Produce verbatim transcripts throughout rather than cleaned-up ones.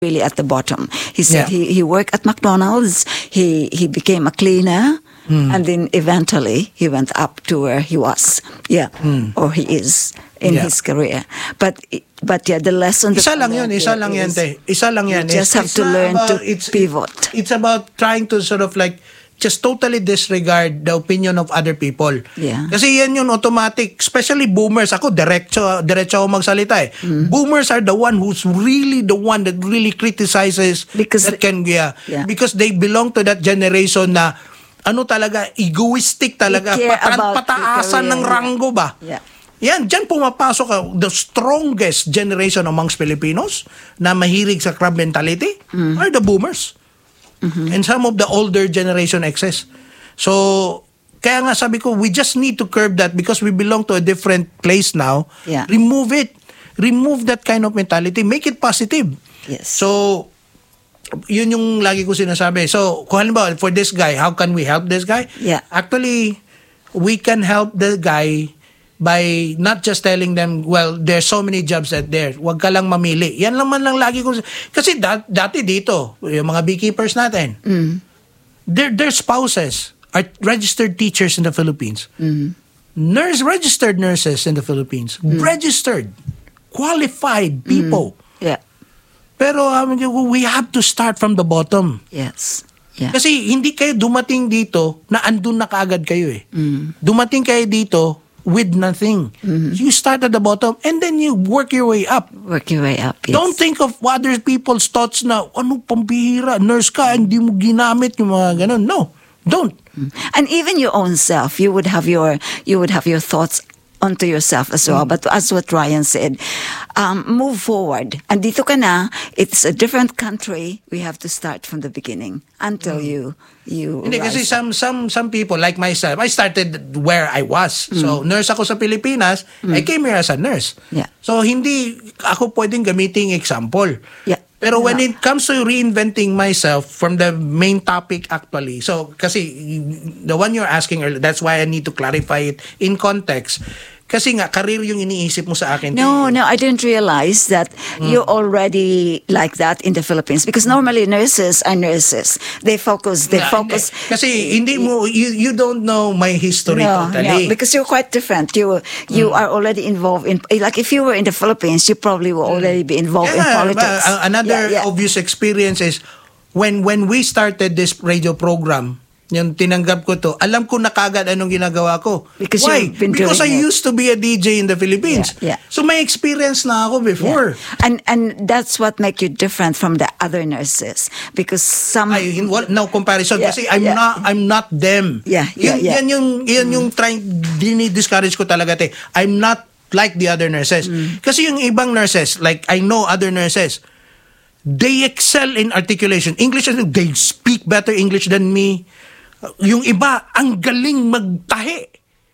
really at the bottom. He said Yeah. he, he worked at McDonald's, he, he became a cleaner, and then eventually he went up to where he was. Yeah, or he is in Yeah. his career. But but yeah, the lesson... that Isa I lang yun, learned isa here lang yan, is te. Isa lang yan. You just It's- have it's to not learn to about- it's, pivot. It's about trying to sort of like just totally disregard the opinion of other people. Yeah. Kasi yan yung automatic, especially boomers. Ako, diretso, diretso ako magsalita eh. Boomers are the one who's really the one that really criticizes Because that can, yeah, Yeah. because they belong to that generation na ano talaga, egoistic talaga. They care Patan- about pataasan the ng career. ranggo ba? Yeah. Yan, dyan pumapasok ka, the strongest generation amongst Filipinos na mahilig sa crab mentality are the boomers. And some of the older generation X's. So, kaya nga sabi ko, we just need to curb that because we belong to a different place now. Yeah. Remove it. Remove that kind of mentality. Make it positive. Yes. So, yun yung lagi ko sinasabi. So, kung halimbawa, for this guy, how can we help this guy? Yeah. Actually, we can help the guy by not just telling them, well, there's so many jobs out there. Huwag ka lang mamili. Yan lang man lang lagi ko. Kasi dat, dati dito, yung mga beekeepers natin, their, their spouses are registered teachers in the Philippines. Nurse, registered nurses in the Philippines. Registered. Qualified people. Yeah. Pero um, we have to start from the bottom. Yes. Yeah. Kasi hindi kayo dumating dito na andun na kaagad kayo eh. Dumating kayo dito with nothing. You start at the bottom and then you work your way up. Work your way up. Yes. Don't think of other people's thoughts na, ano, pambihira, nurse ka, hindi mo ginamit yung mga ganun. No, don't. And even your own self, you would have your you would have your thoughts onto yourself as well. But as what Ryan said, um, move forward. And dito ka na, it's a different country. We have to start from the beginning until you you. Hindi, kasi rise. some some some people like myself, I started where I was. So, nurse ako sa Pilipinas. I came here as a nurse. Yeah. So, hindi ako pwedeng gamiting example. Yeah. Pero when Yeah. it comes to reinventing myself from the main topic actually, so kasi the one you're asking earlier, that's why I need to clarify it in context. Kasi nga, career yung iniisip mo sa akin. No, no, I didn't realize that you're already like that in the Philippines because normally nurses are nurses. They focus, they Na- focus. hindi. Kasi hindi mo, you, you don't know my history No, totally. no, because you're quite different. You you are already involved in, like if you were in the Philippines, you probably will already be involved in Yeah, politics. but, uh, another Yeah, yeah. obvious experience is when when we started this radio program, yung tinanggap ko to, alam ko na kagad anong ginagawa ko. Because Why? you've been Because I doing it. used to be a D J in the Philippines. Yeah, yeah. So may experience na ako before. Yeah. And and that's what make you different from the other nurses because some Ay, in what, no comparison Yeah, kasi I'm yeah. not I'm not them. Yeah, yeah, Yun- yeah. Yan yung yan yung trying dini-discourage ko talaga te. I'm not like the other nurses. Mm. Kasi yung ibang nurses, like I know other nurses, they excel in articulation. English, they speak better English than me. Yung iba, ang galing magtahi.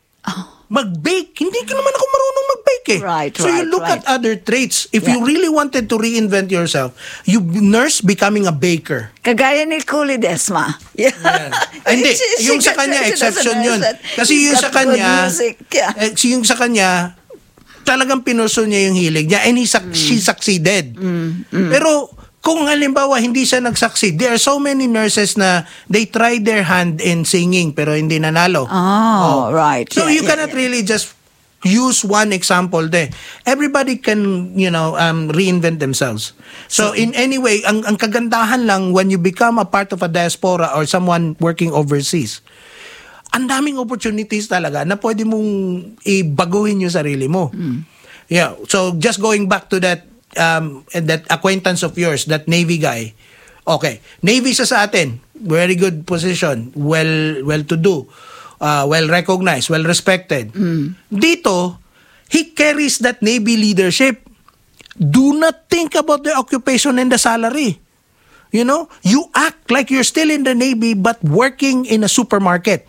Mag-bake. Hindi ka naman ako marunong mag-bake eh. Right, so you right, look right. at other traits. If Yeah. you really wanted to reinvent yourself, you nurse becoming a baker. kagaya ni Cooley Desma. Yeah. Ay, hindi. She- she Yung sa got kanya, raised as a exception nurse yun. and Kasi she's yung got sa kanya, good music. Yeah. eh, yung sa kanya, talagang pinuso niya yung hilig niya and he suc- she succeeded. Pero kung halimbawa hindi siya nag-succeed, there are so many nurses na they tried their hand in singing pero hindi nanalo. Oh, right. So Yeah, you yeah, cannot yeah. really just use one example there. Everybody can, you know, um, reinvent themselves. So in any way, ang, ang kagandahan lang when you become a part of a diaspora or someone working overseas, ang daming opportunities talaga na pwede mong ibaguhin yung sarili mo. Yeah. So just going back to that um, that acquaintance of yours, that Navy guy. Okay. Navy siya sa atin. Very good position. Well well to do. Uh, well recognized, well respected. Dito, he carries that Navy leadership. Do not think about the occupation and the salary. You know, you act like you're still in the Navy but working in a supermarket.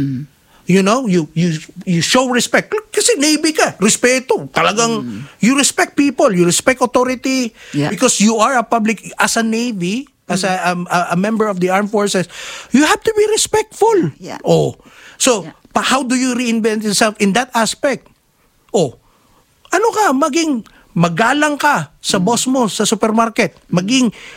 You know, you you you show respect. Kasi Navy ka, respeto. Talagang you respect people, you respect authority Yeah. because you are a public as a Navy, as a, um, a a member of the armed forces. You have to be respectful. Yeah. Oh. So, Yeah. pa, how do you reinvent yourself in that aspect? Oh. Ano ka, maging magalang ka sa boss mo sa supermarket. Maging